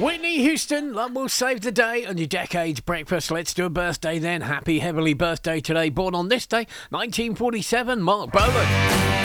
Whitney Houston, Love Will Save the Day on your Decades Breakfast. Let's do a birthday then. Happy heavenly birthday today. Born on this day, 1947, Mark Bolan.